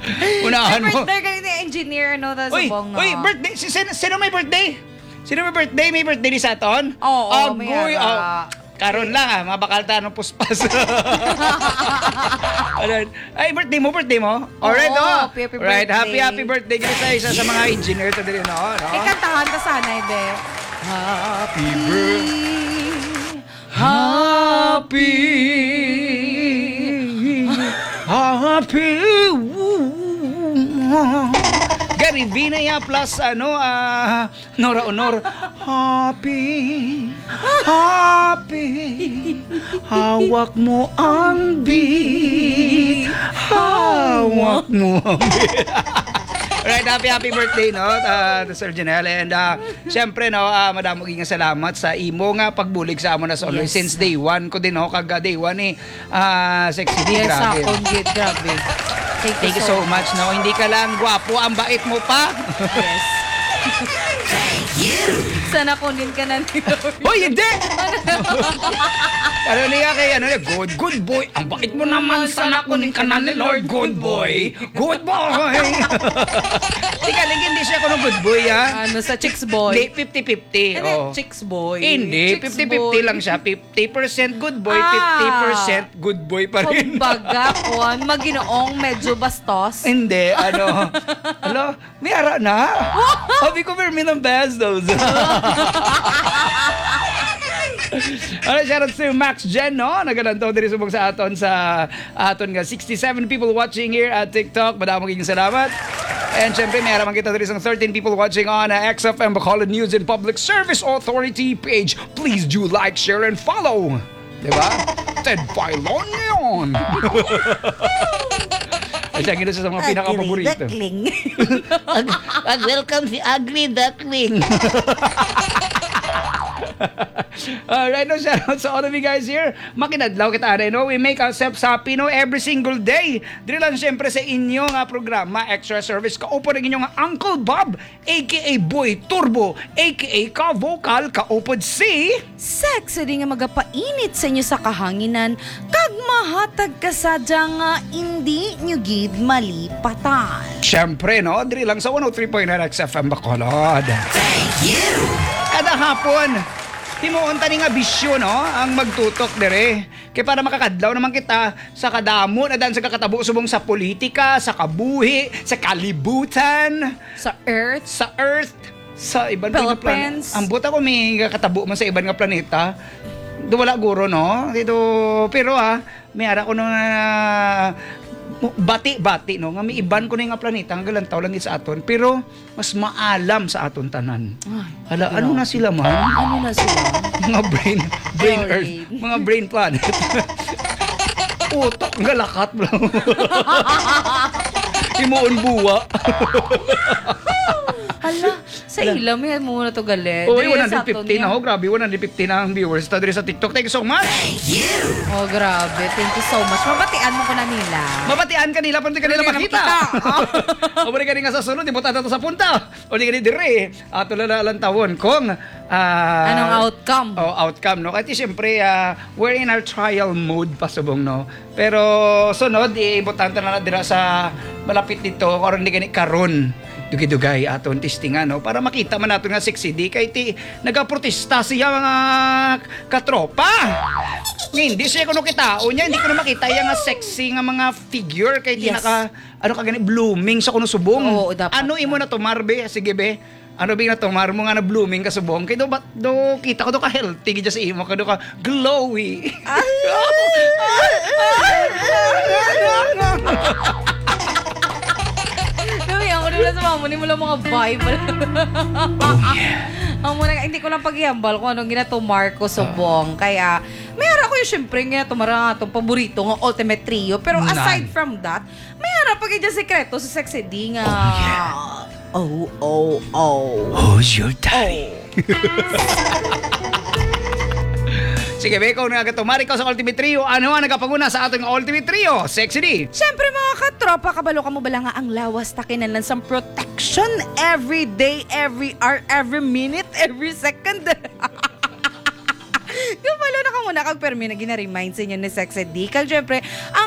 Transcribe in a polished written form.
Unahan mo. Birthday ka ni engineer, no? Uy, birthday. Sino may birthday? Sino may birthday? May birthday ni Saton? Oo, may Agoy, ara. karon lang mabakal ta ng puspas. Ay, birthday mo? Alright, Oo, happy Right, birthday. happy birthday kayo sa isa sa mga engineer to din, no? Ikantahan ka sana, be. Happy Happy Gary Vinaya plus Nora Honor. Happy hawak mo ang beat, hawak mo ang beat. Alright, happy birthday, no, to Sir Janelle. And syempre, no, madamo ging salamat sa imo nga pagbulig sa amon as always. Yes. Since day one ko din, no, kag day one ni Sexy D, Yes, grabe. ako, grabe. Thank you so much, no. Hindi ka lang gwapo, ang bait mo pa. Yes. Sana kunin ka na ni Lord. Hoy, hindi! Ano niya kay good boy. Ang bait mo naman, sana kunin ka na ni Lord, good boy. Good boy. Tika, hindi siya ko ng good boy, ha? Ano, sa Chicks Boy? Hindi, 50-50. Ano, Oh. Chicks Boy? Hindi, Chicks 50-50 Boy. lang siya. 50% good boy, 50% good boy pa rin. Kumbaga, kung maginoong medyo bastos. Hindi, may ara na. Sabi ko, may ng best those. Shoutout to Max Jen, no? Nagalantaw din subong sa aton nga 67 people watching here at TikTok. Madamong kayong salamat. And syempre, may araman kita din 13 people watching on XFM Bacolod News and Public Service Authority page. Please do like, share, and follow. Diba? Ted Filon. Ay, siya gina sa mga pinaka-paborito. Duckling. Welcome si Ugly Duckling. Alright, no, shout out sa all of you guys here. Makinadlaw kita, no? We make ourselves happy, no? Every single day. Dili lang siyempre sa inyo nga programa, Extra Service. Kaupo ng inyong Uncle Bob, a.k.a. Boy Turbo, a.k.a. Ka-Vocal, kaupod si... Sexy di nga magapainit sa inyo sa kahanginan, kag mahatag ka sadya nga hindi nyo gid malipatan. Siyempre, no? Dili lang sa 103.9 XFM Bacolod. Thank you! Kada hapon, timuon tani nga bisyo, no? Ang magtutok dire. Kaya para makakadlaw naman kita sa kadamo na dan sa kakatabo subong sa politika, sa kabuhi, sa kalibutan, Sa Earth, sa iban nga Philippines. Ang buta ko may katabo man sa iban nga planeta. Do wala guro, no? Dito, pero may ara ko nung bati no nga may iban ko na nga planeta nga galantaw lang sa aton pero mas maalam sa aton tanan. Hala, ano na sila man? ano na sila? Mga brain Alright. earth, mga brain planet. Utok nga lakat, bro. Himuon buwa. Hala, sa ilam, yan muna to galit. Oy, Dili sa 150 aton na yan. ho. Grabe, 150 na ang viewers. Ta diri sa TikTok. Thank you so much. Oh, grabe. Thank you so much. Mabatian mo ko na nila. Mabatian kanila pero di kanila Hindi makita. makita. O bari nga sa sunod, di mo tata sa punta. O di kanila dire. Ato lang tawon kung Anong outcome? Outcome, no? Kasi siyempre, we're in our trial mode pa subong, no? Pero sunod, ibutanta na dira sa malapit dito, karon di gani karon. Dugay-dugay aton testingan, no? Para makita man nato nga sexy di kay nagaprotesta siya mga katropa. Hindi siya kuno kitao niya, hindi ko na makita yung nga sexy nga mga figure kay Yes. kagani blooming sa kuno subong. Oo, dapat Ano imo na to, Marbe? Sige be. Ano ba na to, mo nga na blooming ka subong kay do kita ko do ka healthy gid sa imo ka do ka glowy. Dami, ako nila sa mamo, ni mo lang mga vibe. Ang muna, hindi ko lang paghihambal kung anong ginato Marco Subong. Kaya, may harap ko yung syempre ginato marang atong paborito nga Ultimate Trio. Pero aside from that, may harap pag yung sekreto sa Sexy D nga. Oh. Who's your daddy? Sige, be, ikaw nagatumari ka sa Ultimate Trio. Ano ang nagapaguna sa ating Ultimate Trio? Sexy D. Siyempre mga katropa, kabalo ka mo bala nga ang lawas takinan sa protection every day, every hour, every minute, every second. Kabalo na ka muna kag permi na gina-remind sa inyo ni Sexy D. Kag syempre, ang